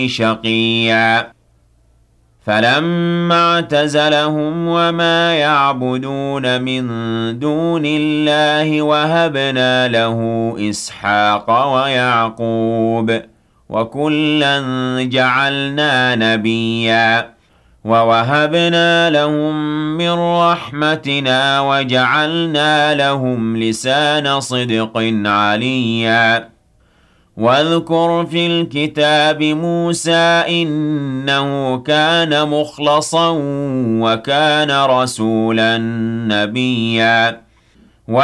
شقيا فلما اعتزلهم وما يعبدون من دون الله وهبنا له إسحاق ويعقوب وكلا جعلنا نبيا ووهبنا لهم من رحمتنا وجعلنا لهم لسان صدق عليا واذكر في الكتاب موسى إنه كان مخلصا وكان رسولا نبيا